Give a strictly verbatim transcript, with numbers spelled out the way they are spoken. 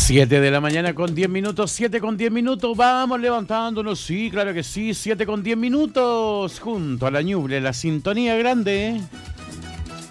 siete de la mañana con diez minutos, siete con diez minutos, vamos levantándonos, sí, claro que sí, siete con diez minutos, junto a la Ñuble, la sintonía grande.